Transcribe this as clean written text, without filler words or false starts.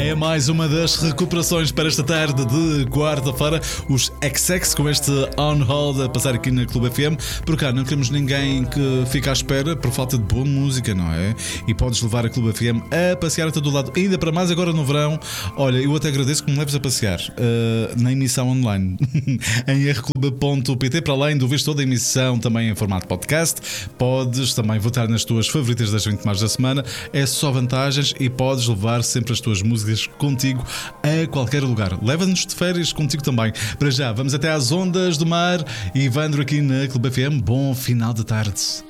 É mais uma das recuperações para esta tarde de quarta-feira. Os XX com este On Hold a passar aqui na Clube FM. Por cá não queremos ninguém que fique à espera por falta de boa música, não é? E podes levar a Clube FM a passear a todo lado. Ainda para mais agora no verão. Olha, eu até agradeço que me leves a passear na emissão online em rclube.pt. Para além de ouvir toda a emissão também em formato podcast, podes também votar nas tuas favoritas das 20 mais da semana. É só vantagens e podes levar sempre as tuas músicas contigo a qualquer lugar. Leva-nos de férias contigo também. Para já, vamos até às ondas do mar. Ivandro aqui na Clube FM. Bom final de tarde.